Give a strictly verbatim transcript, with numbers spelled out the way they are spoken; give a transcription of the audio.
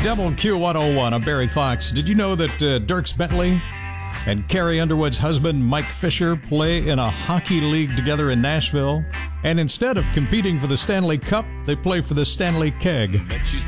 W Q one oh one. I'm Barry Fox. Did you know that uh, Dierks Bentley and Carrie Underwood's husband, Mike Fisher, play in a hockey league together in Nashville? And instead of competing for the Stanley Cup, they play for the Stanley Keg.